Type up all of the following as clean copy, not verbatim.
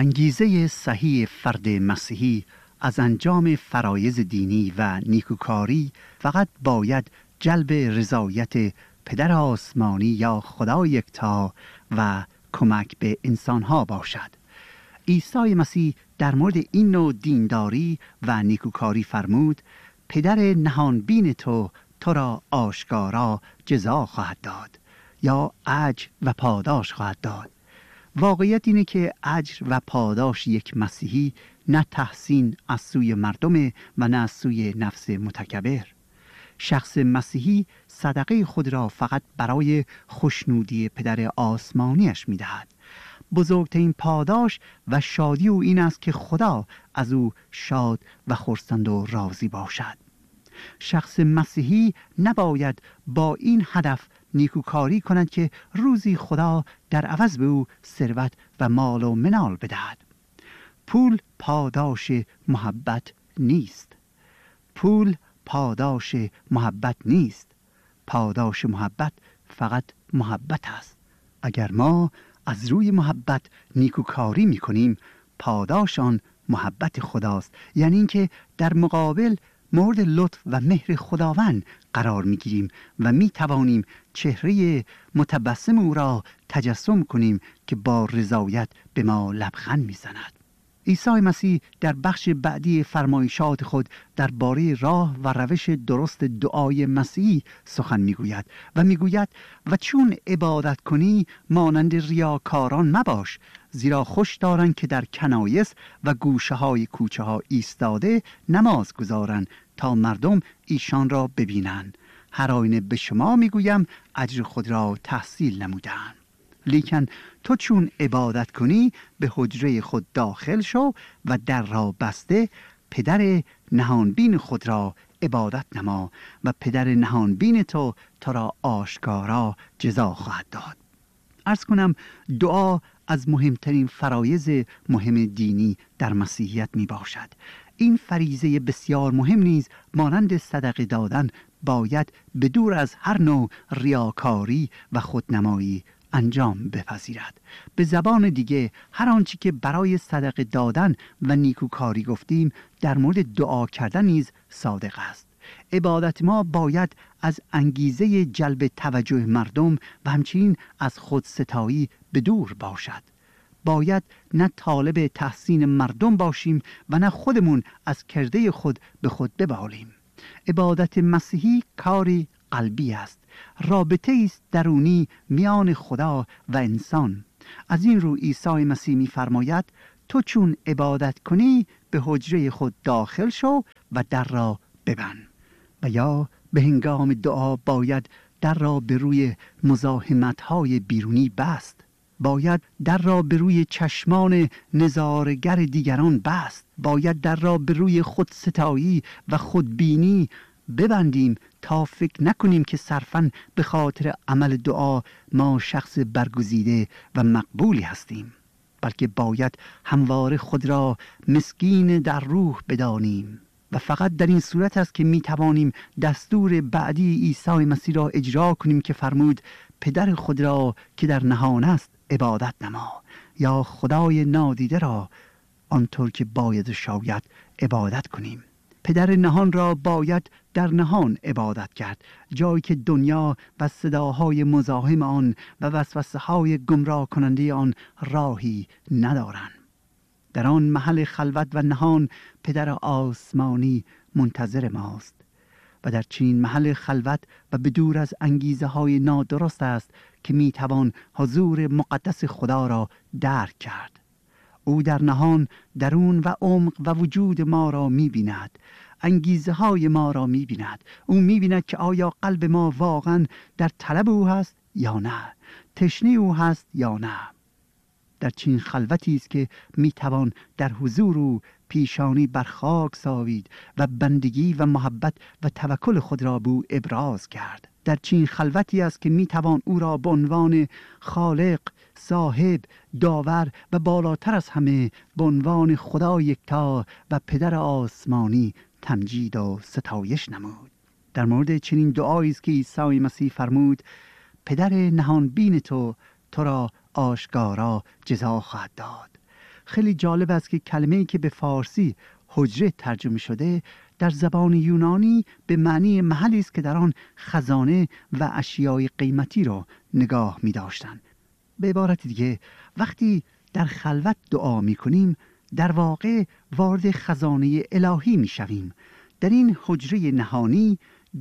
انگیزه صحیح فرد مسیحی از انجام فرایض دینی و نیکوکاری فقط باید جلب رضایت پدر آسمانی یا خدای یکتا و کمک به انسانها باشد. عیسی مسیح در مورد این نوع دینداری و نیکوکاری فرمود: پدر نهانبین تو را آشکارا جزا خواهد داد یا اجر و پاداش خواهد داد. واقعیت اینه که اجر و پاداش یک مسیحی نه تحسین از سوی مردم و نه از سوی نفس متکبر. شخص مسیحی صدقه خود را فقط برای خوشنودی پدر آسمانیش می‌دهد. بزرگترین پاداش و شادی او این است که خدا از او شاد و خرسند و راضی باشد. شخص مسیحی نباید با این هدف نیکوکاری کند که روزی خدا در عوض به او ثروت و مال و منال بدهد. پول پاداش محبت نیست. پول پاداش محبت نیست. پاداش محبت فقط محبت است. اگر ما از روی محبت نیکوکاری می‌کنیم، پاداش آن محبت خداست، یعنی اینکه در مقابل مورد لطف و مهر خداوند قرار می‌گیریم و می‌توانیم چهره متبسم او را تجسم کنیم که با رضایت به ما لبخند می‌زند. عیسی مسیح در بخش بعدی فرمایشات خود درباره راه و روش درست دعای مسیحی سخن میگوید و میگوید: و چون عبادت کنی مانند ریاکاران مباش، زیرا خوش دارند که در کنایس و گوشه های کوچه ها ایستاده نماز گذارند تا مردم ایشان را ببینند. هر آینه به شما میگویم اجر خود را تحصیل نمودند. لیکن تو چون عبادت کنی به حجره خود داخل شو و در را بسته پدر نهانبین خود را عبادت نما و پدر نهانبین تو را آشکارا جزا خواهد داد. عرض کنم دعا از مهمترین فرایض مهم دینی در مسیحیت می باشد. این فریضه بسیار مهم نیز مانند صدقه دادن باید بدور از هر نوع ریاکاری و خودنمایی انجام بپذیرد. به زبان دیگه هر آنچه که برای صدقه دادن و نیکوکاری گفتیم در مورد دعا کردن نیز صادق است. عبادت ما باید از انگیزه جلب توجه مردم و همچنین از خودستایی بدور باشد. باید نه طالب تحسین مردم باشیم و نه خودمون از کرده خود به خود ببالیم. عبادت مسیحی کاری قلبی است. رابطه است درونی میان خدا و انسان. از این رو عیسی مسیح می‌فرماید: تو چون عبادت کنی به حجره خود داخل شو و در را ببند. و یا به هنگام دعا باید در را به روی مزاحمت‌های بیرونی بست. باید در را به روی چشمان نظارگر دیگران بست. باید در را به روی خودستایی و خودبینی ببندیم تا فکر نکنیم که صرفاً به خاطر عمل دعا ما شخص برگزیده و مقبولی هستیم، بلکه باید همواره خود را مسکین در روح بدانیم و فقط در این صورت است که می توانیم دستور بعدی عیسی مسیح را اجرا کنیم که فرمود: پدر خود را که در نهان است عبادت نما، یا خدای نادیده را آنطور که باید شاید عبادت کنیم. پدر نهان را باید در نهان عبادت کرد، جایی که دنیا و صداهای مزاحم آن و وسوسه‌های گمراه کننده آن راهی ندارند. در آن محل خلوت و نهان پدر آسمانی منتظر ماست و در چنین محل خلوت و بدور از انگیزه های نادرست است که می توان حضور مقدس خدا را درک کرد. او در نهان درون و عمق و وجود ما را می بیند. انگیزه های ما را می بیند. او می بیند که آیا قلب ما واقعا در طلب او هست یا نه، تشنه او هست یا نه. در چنین خلوتی است که می توان در حضور او پیشانی بر خاک ساوید و بندگی و محبت و توکل خود را به او ابراز کرد. در چنین خلوتی است که می توان او را به عنوان خالق، صاحب، داور و بالاتر از همه به عنوان خدا یکتا و پدر آسمانی تمجید و ستایش نمود. در مورد چنین دعایی است که عیسی مسیح فرمود: پدر نهانبین تو را آشکارا جزا خواهد داد. خیلی جالب است که کلمه‌ای که به فارسی حجره ترجمه شده در زبان یونانی به معنی محلی است که در آن خزانه و اشیای قیمتی را نگاه می داشتند. به عبارت دیگه وقتی در خلوت دعا می کنیم در واقع وارد خزانه الهی می شویم. در این حجره نهانی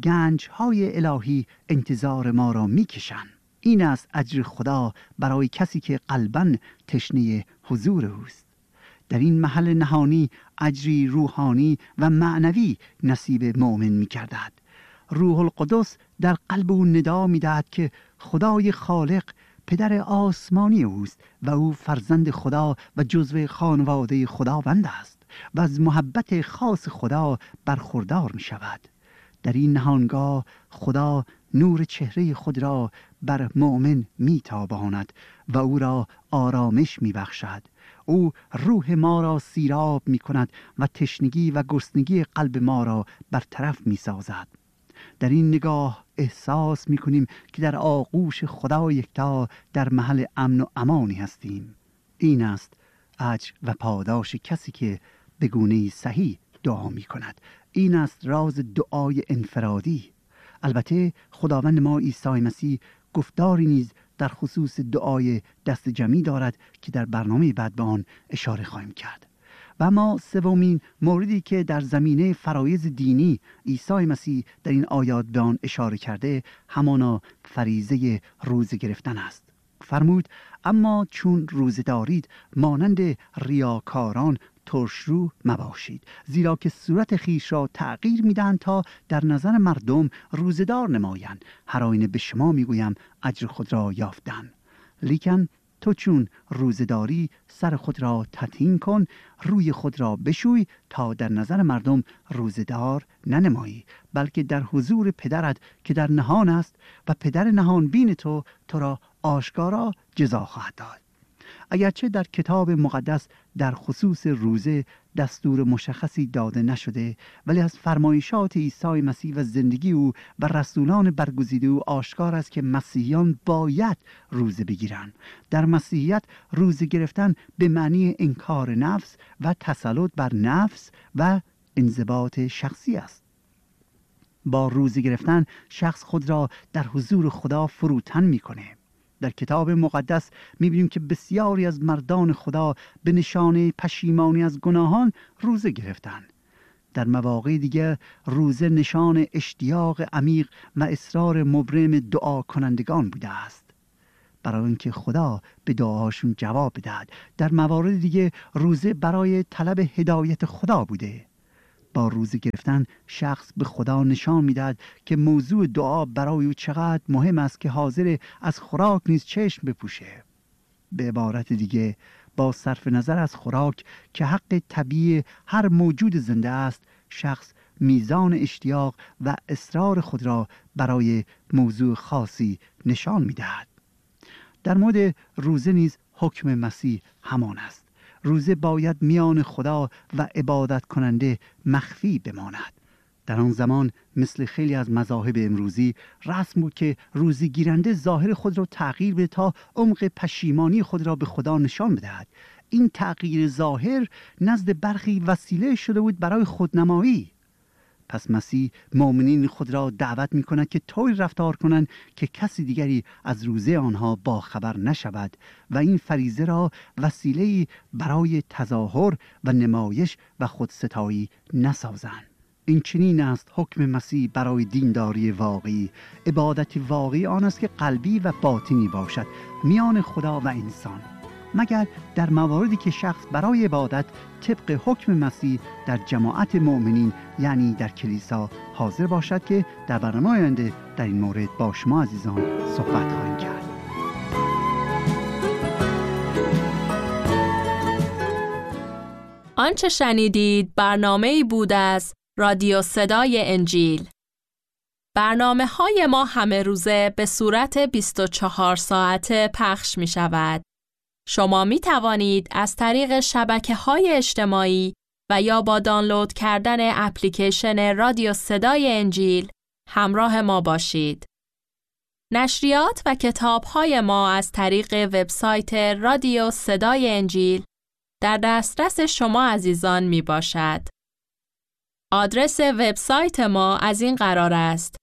گنج‌های الهی انتظار ما را می کشند. این است اجر خدا برای کسی که قلباً تشنه حضور اوست. در این محل نهانی اجری روحانی و معنوی نصیب مؤمن می گردد. روح القدس در قلب او ندا می دهد که خدای خالق پدر آسمانی اوست و او فرزند خدا و جزو خانواده خداوند است و از محبت خاص خدا برخوردار می شود. در این نهانگاه خدا نور چهره خود را بر مؤمن می تاباند و او را آرامش می بخشد. او روح ما را سیراب می کند و تشنگی و گرسنگی قلب ما را برطرف می سازد. در این نگاه احساس می کنیم که در آغوش خدا یکتا در محل امن و امانی هستیم. این است اجر و پاداش کسی که به گونه صحیح دعا می کند. این است راز دعای انفرادی. البته خداوند ما عیسی مسیح گفتاری نیز در خصوص دعای دست جمعی دارد که در برنامه بعد به آن اشاره خواهیم کرد. و اما سومین موردی که در زمینه فرایض دینی عیسی مسیح در این آیات به آن اشاره کرده همانا فریضه روزه گرفتن است. فرمود اما چون روزه دارید مانند ریاکاران ترشرو مباشید، زیرا که صورت خیش را تغییر میدن تا در نظر مردم روزه‌دار نمایند. هر آینه به شما میگویم اجر خود را یافتن. لیکن تو چون روزه‌داری سر خود را تطهین کن، روی خود را بشوی تا در نظر مردم روزه‌دار ننمایی، بلکه در حضور پدرت که در نهان است و پدر نهان بین تو را آشکارا جزا خواهد داد. اگرچه در کتاب مقدس در خصوص روزه دستور مشخصی داده نشده، ولی از فرمایشات عیسی مسیح و زندگی او و رسولان برگزیده او آشکار است که مسیحیان باید روزه بگیرند. در مسیحیت روزه گرفتن به معنی انکار نفس و تسلط بر نفس و انضباط شخصی است. با روزه گرفتن شخص خود را در حضور خدا فروتن میکنه. در کتاب مقدس می‌بینیم که بسیاری از مردان خدا به نشانه پشیمانی از گناهان روزه گرفتند. در مواقع دیگر روزه نشان اشتیاق عمیق و اصرار مبرم دعا کنندگان بوده است، برای اینکه خدا به دعاهاشون جواب بدهد. در موارد دیگه روزه برای طلب هدایت خدا بوده. با روزه گرفتن شخص به خدا نشان میدهد که موضوع دعا برای او چقدر مهم است که حاضر از خوراک نیز چشم بپوشه. به عبارت دیگه با صرف نظر از خوراک که حق طبیعی هر موجود زنده است، شخص میزان اشتیاق و اصرار خود را برای موضوع خاصی نشان میدهد. در مورد روزه نیز حکم مسیح همان است. روزه باید میان خدا و عبادت کننده مخفی بماند. در آن زمان مثل خیلی از مذاهب امروزی رسم بود که روزه گیرنده ظاهر خود را تغییر بده تا عمق پشیمانی خود را به خدا نشان بدهد. این تغییر ظاهر نزد برخی وسیله شده بود برای خودنمایی. پس مسیح مؤمنین خود را دعوت می کند که طوری رفتار کنند که کسی دیگری از روزه آنها باخبر نشود و این فریضه را وسیله‌ای برای تظاهر و نمایش و خودستایی نسازند. این چنین است حکم مسیح برای دینداری واقعی. عبادت واقعی آن است که قلبی و باطنی باشد میان خدا و انسان، مگر در مواردی که شخص برای عبادت طبق حکم مسیح در جماعت مؤمنین یعنی در کلیسا حاضر باشد که در برنامه آینده در این مورد با شما عزیزان صحبت خواهیم کرد. آنچه شنیدید برنامه‌ای بود از رادیو صدای انجیل. برنامه‌های ما همه روزه به صورت 24 ساعته پخش می شود. شما می توانید از طریق شبکه‌های اجتماعی و یا با دانلود کردن اپلیکیشن رادیو صدای انجیل همراه ما باشید. نشریات و کتاب‌های ما از طریق وبسایت رادیو صدای انجیل در دسترس شما عزیزان می باشد. آدرس وبسایت ما از این قرار است: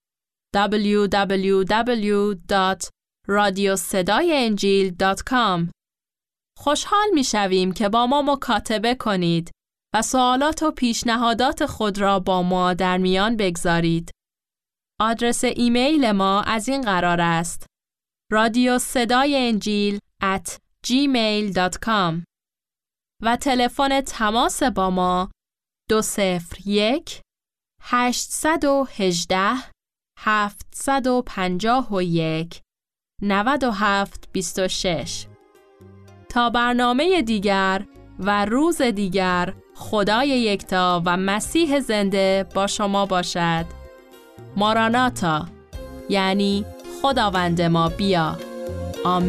www.radiosedayenjil.com. خوشحال می شویم که با ما مکاتبه کنید و سوالات و پیشنهادات خود را با ما در میان بگذارید. آدرس ایمیل ما از این قرار است: radiosedayenjil@gmail.com و تلفن تماس با ما 201 818 751 9726. تا برنامه دیگر و روز دیگر، خدای یکتا و مسیح زنده با شما باشد. ماراناتا، یعنی خداوند ما بیا. آمین.